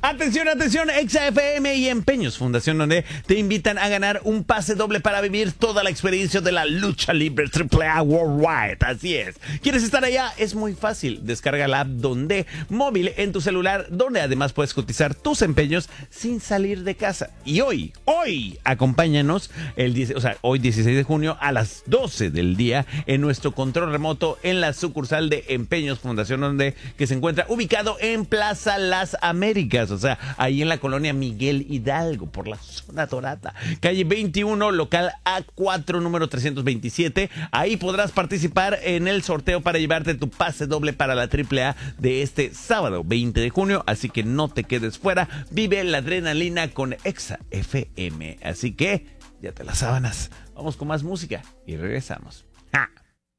Atención, atención, Exa FM y Empeños Fundación, donde te invitan a ganar un pase doble para vivir toda la experiencia de la lucha libre AAA Worldwide. Así es. ¿Quieres estar allá? Es muy fácil. Descarga la app Donde móvil en tu celular, donde además puedes cotizar tus empeños sin salir de casa. Y hoy, acompáñanos hoy 16 de junio a las 12 del día en nuestro control remoto en la sucursal de Empeños Fundación, que se encuentra ubicado en Plaza Las Américas. O sea, ahí en la colonia Miguel Hidalgo, por la zona dorada. Calle 21, local A4, número 327. Ahí podrás participar en el sorteo para llevarte tu pase doble para la AAA de este sábado 20 de junio. Así que no te quedes fuera. Vive la adrenalina con Exa FM. Así que, ya te las sábanas. Vamos con más música y regresamos. ¡Ja!